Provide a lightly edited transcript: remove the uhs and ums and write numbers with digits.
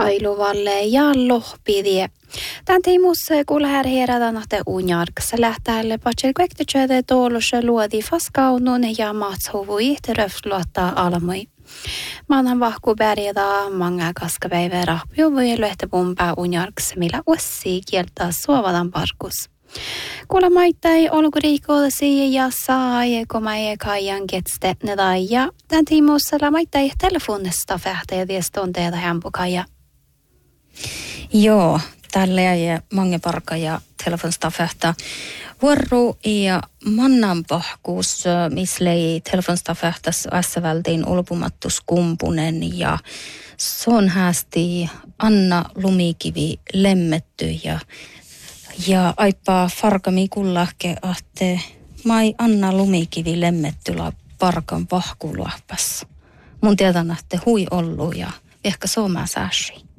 ailuvalle ja lohpidie. Tän tiimussa kuulla här herätä nahte unjarksa lähtäälle patsil kvektytjöde tuollusse luodi faskaunun ja maatshuvui teröfluottaa almui. Manhan vahku pärjätä manga kaskapäivä rahpiuvui löhte pumpaa unjarksa millä ossi kieltää suovadan parkus. Kuulla maittai olkuriikollasi ja saa komaie kaijan ketste nedai ja tän tiimussa la maittai telefonista fähtä viestonteita hämpukaja. Joo, tälle ja mange parka ja telefonista fähtä. Vuoro ja mannan pahkuus, mislei telefonista fähtäs ässävältiin ulpumattus kumpunen ja son häästi Anna Lumikivi lemmetty ja aippaa farkami kullahke ahte mai Anna Lumikivi lemmetty la parkan pahkuluopas. Mun tietän, että hui ollu ja ehkä sooma sääsi.